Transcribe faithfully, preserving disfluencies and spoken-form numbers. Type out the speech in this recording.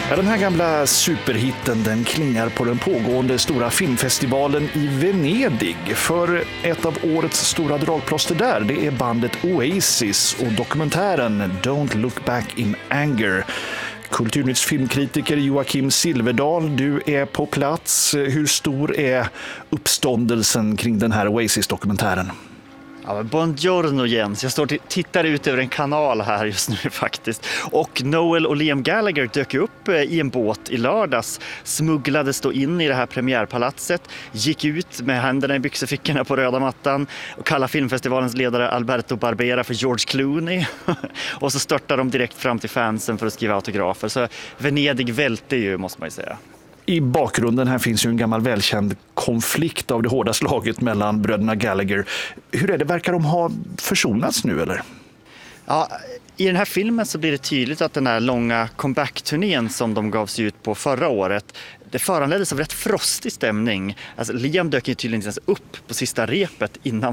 Ja, den här gamla superhitten den klingar på den pågående stora filmfestivalen i Venedig. För ett av årets stora dragplåster där, det är bandet Oasis och dokumentären Don't Look Back in Anger. Kulturnytts filmkritiker Joakim Silverdal, du är på plats. Hur stor är uppståndelsen kring den här Oasis-dokumentären? Ja, buongiorno Jens, jag står och tittar ut över en kanal här just nu faktiskt. Och Noel och Liam Gallagher dök upp i en båt i lördags, smugglades då in i det här premiärpalatset, gick ut med händerna i byxefickorna på röda mattan och kallade filmfestivalens ledare Alberto Barbera för George Clooney. Och så störtade de direkt fram till fansen för att skriva autografer. Så Venedig välte ju, måste man ju säga. I bakgrunden här finns ju en gammal välkänd konflikt av det hårda slaget mellan bröderna Gallagher. Hur är det? Verkar de ha försonats nu eller? Ja, i den här filmen så blir det tydligt att den här långa comeback-turnén som de gav sig ut på förra året, det föranleddes av rätt frostig stämning. Alltså, Liam dök ju tydligen inte ens upp på sista repet innan